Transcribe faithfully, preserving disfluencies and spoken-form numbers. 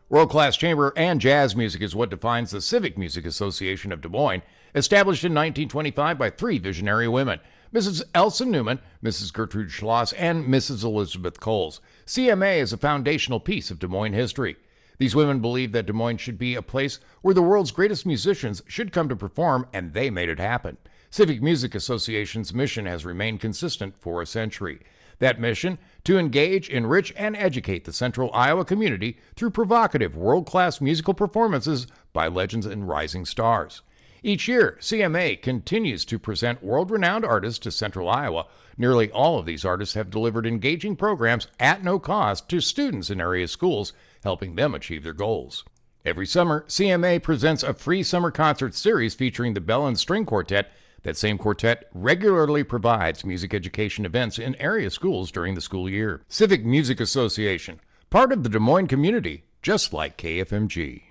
World-class chamber and jazz music is what defines the Civic Music Association of Des Moines, established in nineteen twenty-five by three visionary women, Missus Elsa Newman, Missus Gertrude Schloss, and Missus Elizabeth Coles. C M A is a foundational piece of Des Moines history. These women believed that Des Moines should be a place where the world's greatest musicians should come to perform, and they made it happen. Civic Music Association's mission has remained consistent for a century. That mission, to engage, enrich, and educate the Central Iowa community through provocative, world-class musical performances by legends and rising stars. Each year, C M A continues to present world-renowned artists to Central Iowa. Nearly all of these artists have delivered engaging programs at no cost to students in area schools, helping them achieve their goals. Every summer, C M A presents a free summer concert series featuring the Bellin String Quartet. That same quartet regularly provides music education events in area schools during the school year. Civic Music Association, part of the Des Moines community, just like K F M G.